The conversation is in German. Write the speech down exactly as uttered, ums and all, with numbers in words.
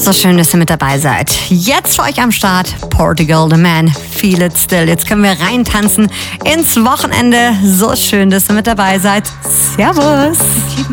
so schön, dass ihr mit dabei seid. Jetzt für euch am Start Portugal the Man, Feel It Still. Jetzt können wir reintanzen ins Wochenende. So schön, dass ihr mit dabei seid. Servus.